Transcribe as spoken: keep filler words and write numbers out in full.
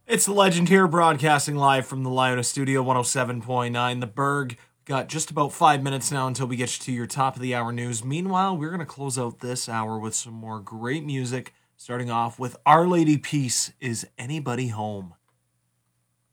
It's the Legend here, broadcasting live from the Liona Studio, one oh seven point nine The Berg. Got just about five minutes now until we get you to your top of the hour news. Meanwhile, we're going to close out this hour with some more great music, starting off with Our Lady Peace, Is Anybody Home?